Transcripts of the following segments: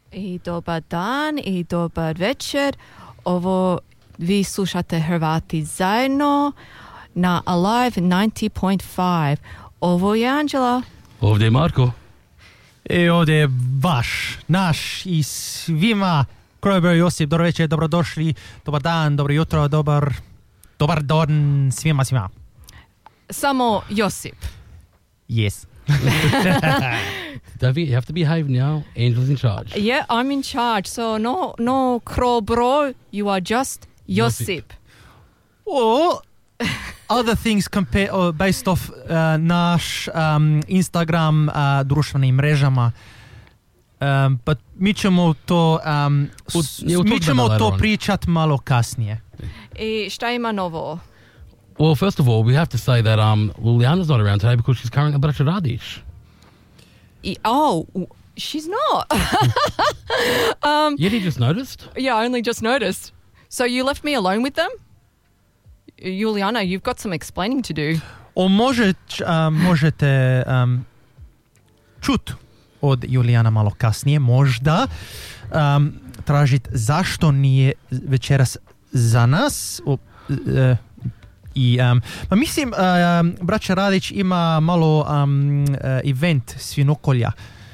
I dobar dan, i dobar večer. Ovo vi slušate Hrvati zajedno na Alive 90.5. Ovo je Anđela. Ovdje je Marko. I ovdje je vaš, naš i svima. Krojber Josip, dobro večer, dobrodošli, dobar dan, dobro jutro, dobar dan svima. Samo Josip. Yes. You have to behave now. Angel's in charge. Yeah, I'm in charge. So no Kro bro, you are just Josip. Or other things based off naš Instagram društvenim mrežama. But mi ćemo to pričat malo kasnije. I šta ima novo? Well, first of all, we have to say that Liliana's not around today because she's carrying a Braća Radić. She's not. You just noticed? Yeah, I only just noticed. So you left me alone with them? Juliana, you've got some explaining to do. Možete čut od Julijana malo kasnije, možda tražiti zašto nije večeras za nas. Mislim, Braća Radić ima malo event svinokolja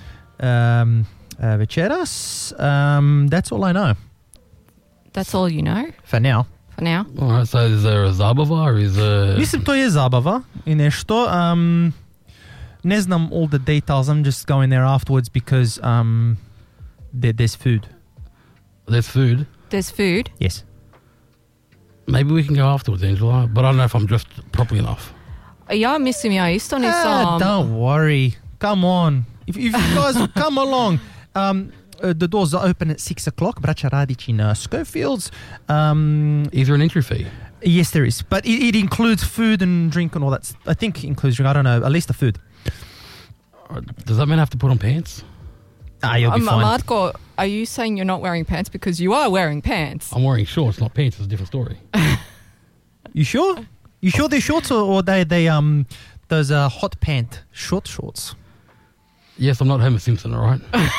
večeras. That's all I know. That's all you know? For now. All right, so is there a zabava or is there... Mislim, to je zabava i nešto. Ne znam all the details. I'm just going there afterwards because there's food. There's food? There's food? Yes. Maybe we can go afterwards, Angela, but I don't know if I'm dressed properly enough. Ja mislim ja isto nisam. Don't worry. Come on. If you guys come along. The doors are open at 6 o'clock. Braća Radić in Schofields. Is there an entry fee? Yes, there is. But it includes food and drink and all that. I think it includes drink. I don't know. At least the food. Does that mean I have to put on pants? You'll be fine. Marko, are you saying you're not wearing pants? Because you are wearing pants. I'm wearing shorts, not pants. It's a different story. You sure? You sure they're shorts or they those hot pant shorts? Yes, I'm not Homer Simpson, all right?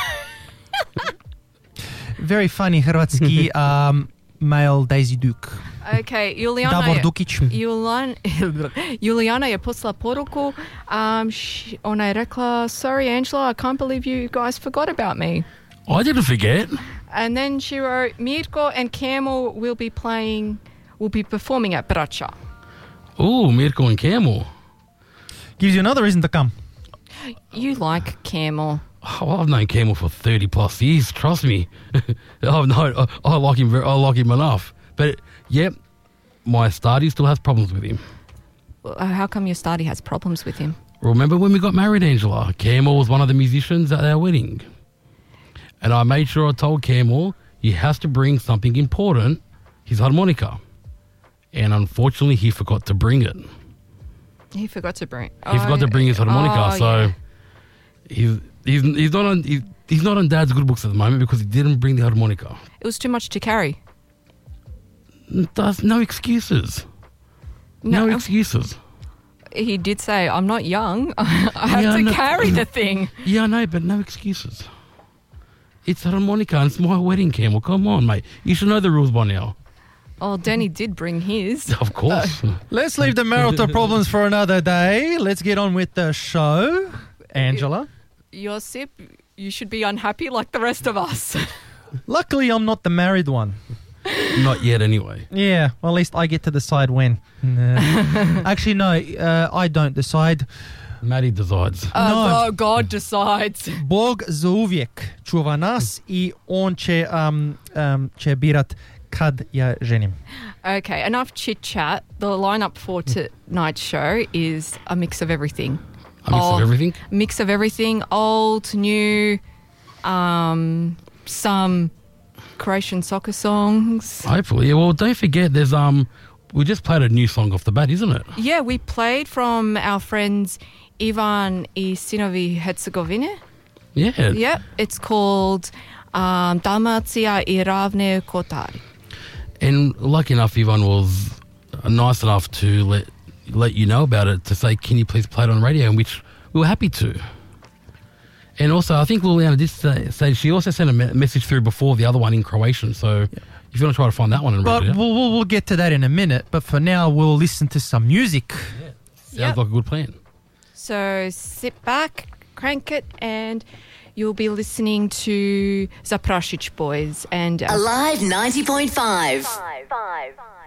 Very funny hrvatski male Daisy Duke. Okay, Julijana Davor Dukić. Julijana je poslala poruku. Ona je rekla, sorry Angela, I can't believe you guys forgot about me. I didn't forget. And then she wrote, Mirko and Camel will be performing at Braća. Oh, Mirko and Camel. Gives you another reason to come. You like Camel. Oh, I've known Camel for 30 plus years. Trust me. I like him. I like him enough. But yep, my Stardy still has problems with him. How come your Stardy has problems with him? Remember when we got married, Angela? Camel was one of the musicians at our wedding, and I made sure I told Camel he has to bring something important, his harmonica, and unfortunately he forgot to bring it. He forgot to bring. He forgot to bring his harmonica, so yeah. He's not on Dad's good books at the moment because he didn't bring the harmonica. It was too much to carry. There's no excuses. No excuses. He did say, I'm not young. I have to carry the thing. Yeah, I know, but no excuses. It's a harmonica and it's my wedding, Camel. Come on, mate. You should know the rules by now. Oh, Danny did bring his. Of course. Let's leave the marital problems for another day. Let's get on with the show. Angela? Josip, you should be unhappy like the rest of us. Luckily, I'm not the married one. Not yet, anyway. Yeah, well, at least I get to decide when. Actually, no, I don't decide. Maddie decides. No. God decides. Bog zauvijek čuva nas I on će birat kad ja ženim. Okay, enough chit-chat. The lineup for tonight's show is a mix of everything. A mix of everything? Mix of everything. Old, new, some Croatian soccer songs. Hopefully. Well, don't forget there's we just played a new song off the bat, isn't it? Yeah, we played from our friends Ivan I Sinovi Herzegovine. Yeah. Yep, it's called Dalmacija I Ravne Kotari. And lucky enough, Ivan was nice enough to let you know about it, to say, can you please play it on radio, and which we were happy to. And also, I think Liliana did say she also sent a message through before the other one in Croatian. So if you want to try to find that one and But read it, we'll get to that in a minute. But for now, we'll listen to some music. sounds like a good plan. So sit back, crank it, and you'll be listening to Zaprashic Boys and Alive 90.5.